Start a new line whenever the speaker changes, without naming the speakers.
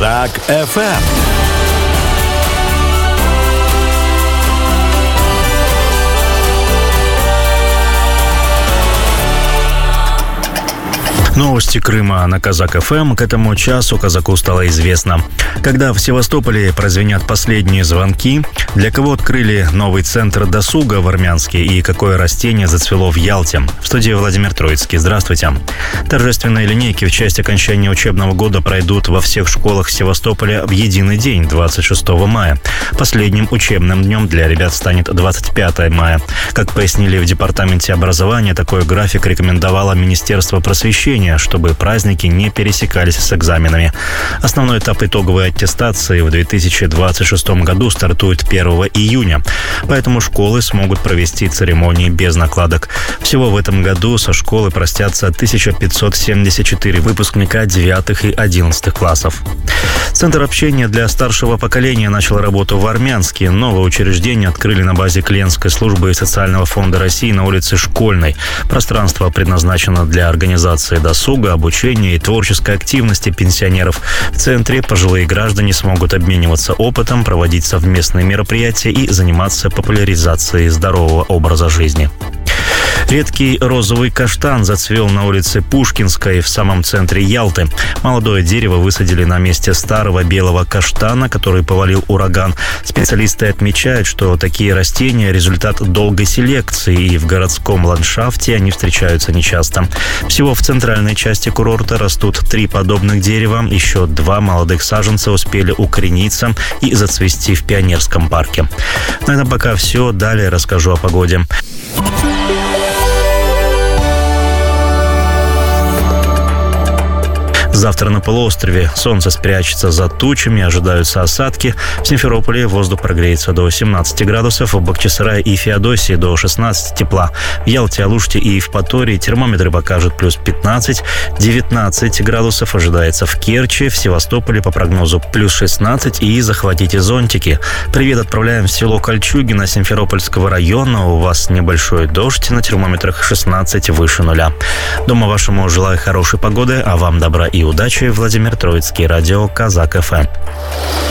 Казак ФМ. Новости Крыма на Казак ФМ. К этому часу казаку стало известно, когда в Севастополе прозвенят последние звонки, для кого открыли новый центр досуга в Армянске и какое растение зацвело в Ялте. В студии Владимир Троицкий. Здравствуйте. Торжественные линейки в честь окончания учебного года пройдут во всех школах Севастополя в единый день, 26 мая. Последним учебным днем для ребят станет 25 мая. Как пояснили в Департаменте образования, такой график рекомендовало Министерство просвещения, чтобы праздники не пересекались с экзаменами. Основной этап итоговой аттестации в 2026 году стартует 1 июня, поэтому школы смогут провести церемонии без накладок. Всего в этом году со школы простятся 1574 выпускника 9 и 11 классов. Центр общения для старшего поколения начал работу в Армянске. Новое учреждение открыли на базе Клиентской службы и Социального фонда России на улице Школьной. Пространство предназначено для организации досуга, обучения и творческой активности пенсионеров. В центре пожилые граждане смогут обмениваться опытом, проводить совместные мероприятия и заниматься популяризацией здорового образа жизни. Редкий розовый каштан зацвел на улице Пушкинской в самом центре Ялты. Молодое дерево высадили на месте старого белого каштана, который повалил ураган. Специалисты отмечают, что такие растения – результат долгой селекции, и в городском ландшафте они встречаются нечасто. Всего в центральной части курорта растут 3 подобных дерева. Еще 2 молодых саженца успели укорениться и зацвести в Пионерском парке. На этом пока все. Далее расскажу о погоде. Завтра на полуострове солнце спрячется за тучами, ожидаются осадки. В Симферополе воздух прогреется до 17 градусов, в Бахчисарае и Феодосии до 16 тепла. В Ялте, Алуште и Евпатории термометры покажут плюс 15, 19 градусов ожидается в Керчи, в Севастополе по прогнозу плюс 16 и захватите зонтики. Привет отправляем в село Кольчугино Симферопольского района. У вас небольшой дождь, на термометрах 16 выше нуля. Дома вашему желаю хорошей погоды, а вам добра и удачи. Владимир Троицкий, радио Казак ФМ.